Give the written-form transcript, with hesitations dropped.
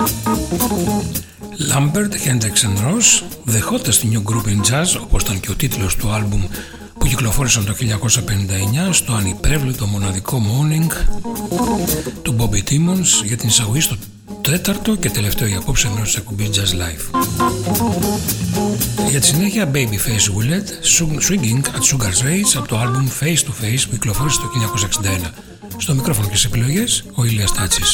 Lambert, Hendrix and Ross, the hottest new group in jazz, όπως ήταν και ο τίτλος του άλμπουμ που κυκλοφόρησαν το 1959 στο ανυπέρβλητο μοναδικό Morning του Bobby Timmons για την εισαγωγή στο τέταρτο και τελευταίο για απόψε μέρος της εκπομπής Jazz Live. Για τη συνέχεια Babyface Willett, Swinging at Sugar's Rage από το άλμπουμ Face to Face που κυκλοφόρησε το 1961. Στο μικρόφωνο και στις επιλογές ο Ηλίας Τάτσης.